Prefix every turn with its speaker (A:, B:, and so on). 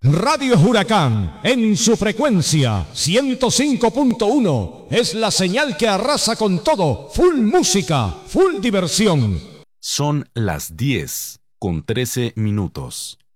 A: Radio Huracán, en su frecuencia 105.1, es la señal que arrasa con todo. Full música, full diversión.
B: Son las 10:13.